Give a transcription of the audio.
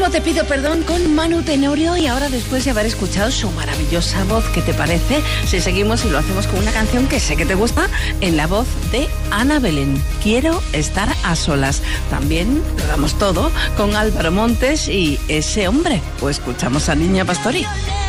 último Te pido perdón con Manu Tenorio, y ahora, después de haber escuchado su maravillosa voz, ¿qué te parece si seguimos y lo hacemos con una canción que sé que te gusta, en la voz de Ana Belén? Quiero estar a solas. También lo damos todo con Álvaro Montes y Ese hombre. O escuchamos a Niña Pastori.